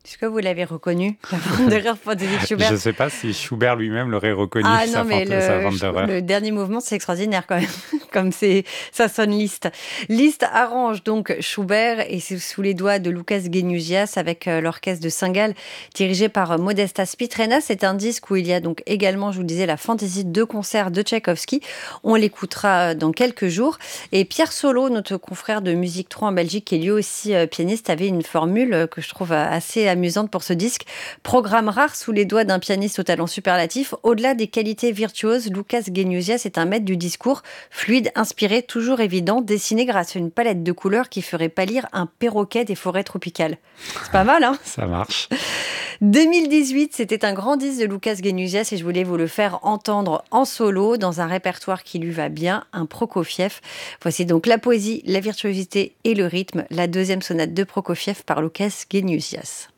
Est-ce que vous l'avez reconnu, la Wanderer fantaisie de Schubert? Je ne sais pas si Schubert lui-même l'aurait reconnu, Ah non, mais sa Wanderer. le dernier mouvement, c'est extraordinaire quand même, comme ça sonne Liszt. Liszt arrange donc Schubert et c'est sous les doigts de Łukasz Genuzias avec l'orchestre de Saint-Gall dirigé par Modesta Spitrena. C'est un disque où il y a donc également, je vous le disais, la fantaisie de concert de Tchaïkovski. On l'écoutera dans quelques jours. Et Pierre Solo, notre confrère de Musique 3 en Belgique, qui est lui aussi pianiste, avait une formule que je trouve assez amusante pour ce disque. Programme rare sous les doigts d'un pianiste au talent superlatif. Au-delà des qualités virtuoses, Łukasz Genuzias est un maître du discours, fluide, inspiré, toujours évident, dessiné grâce à une palette de couleurs qui ferait pâlir un perroquet des forêts tropicales. C'est pas mal, hein? Ça marche. 2018, c'était un grand disque de Łukasz Genuzias et je voulais vous le faire entendre en solo dans un répertoire qui lui va bien, un Prokofiev. Voici donc la poésie, la virtuosité et le rythme, la deuxième sonate de Prokofiev par Łukasz Genuzias.